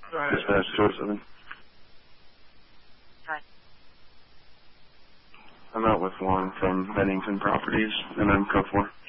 Dispatch 207. Hi. I'm out with Juan from Bennington Properties, and I'm code 4.